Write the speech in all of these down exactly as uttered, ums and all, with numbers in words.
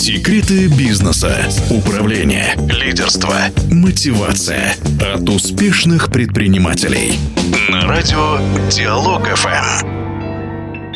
Секреты бизнеса, управления, лидерства, мотивация от успешных предпринимателей. На радио Диалог эф эм.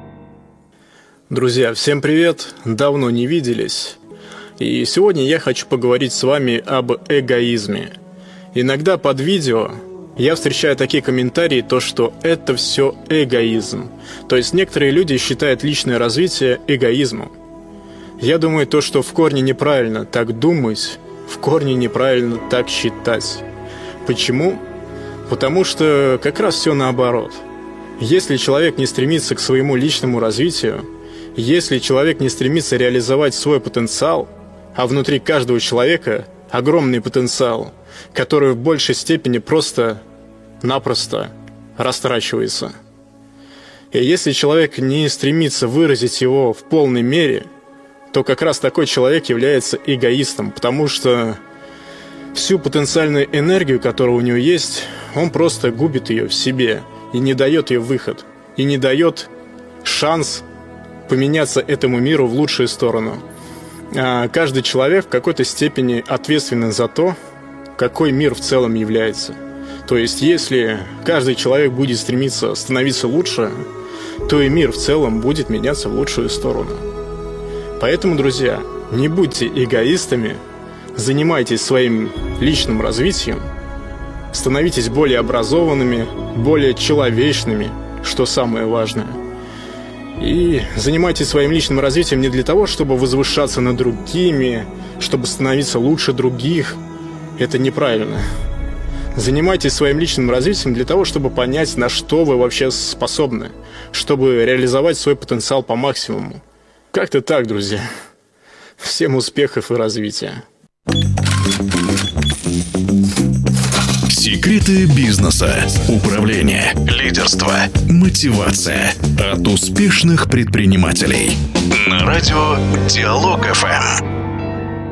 Друзья, всем привет! Давно не виделись. И сегодня я хочу поговорить с вами об эгоизме. Иногда под видео я встречаю такие комментарии, то что это все эгоизм. То есть некоторые люди считают личное развитие эгоизмом. Я думаю, то, что в корне неправильно так думать, в корне неправильно так считать. Почему? Потому что как раз все наоборот. Если человек не стремится к своему личному развитию, если человек не стремится реализовать свой потенциал, а внутри каждого человека огромный потенциал, который в большей степени просто-напросто растрачивается. И если человек не стремится выразить его в полной мере, то как раз такой человек является эгоистом, потому что всю потенциальную энергию, которая у него есть, он просто губит ее в себе и не дает ей выход, и не дает шанс поменяться этому миру в лучшую сторону. А каждый человек в какой-то степени ответственен за то, какой мир в целом является. То есть, если каждый человек будет стремиться становиться лучше, то и мир в целом будет меняться в лучшую сторону. Поэтому, друзья, не будьте эгоистами, занимайтесь своим личным развитием, становитесь более образованными, более человечными, что самое важное. И занимайтесь своим личным развитием не для того, чтобы возвышаться над другими, чтобы становиться лучше других. Это неправильно. Занимайтесь своим личным развитием для того, чтобы понять, на что вы вообще способны, чтобы реализовать свой потенциал по максимуму. Как-то так, друзья. Всем успехов и развития. Секреты бизнеса, управления, лидерства, мотивация от успешных предпринимателей. На радио Диалог эф эм.